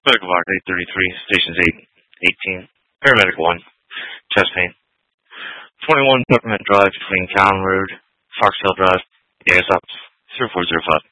Medical Box 833, Stations 8, 18, Paramedic 1, chest pain. 21 Peppermint Drive between Cowan Road, Fox Hill Drive, AS Ops 0405.